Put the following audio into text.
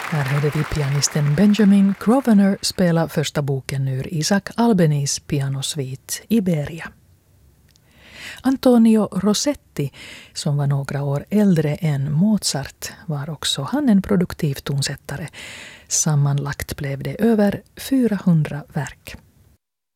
Här hörde vi pianisten Benjamin Grosvenor spela första boken ur Isaac Albenis pianosvit Iberia. Antonio Rossetti, som var några år äldre än Mozart, var också han en produktiv tonsättare. Sammanlagt blev det över 400 verk.